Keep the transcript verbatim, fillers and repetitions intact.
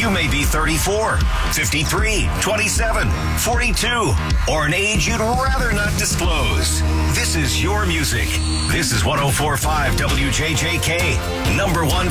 You may be thirty-four, fifty-three, twenty-seven, forty-two, or an age you'd rather not disclose. This is your music. This is one oh four point five W J J K, number one